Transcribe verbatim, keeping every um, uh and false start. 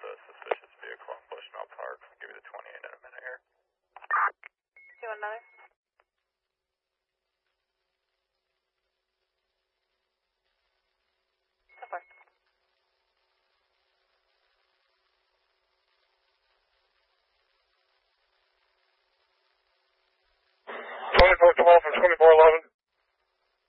a suspicious vehicle in Bushnell Park. I'll give you the twenty-eight in a minute here. You want another? So far. twenty-four twelve from twenty-four eleven.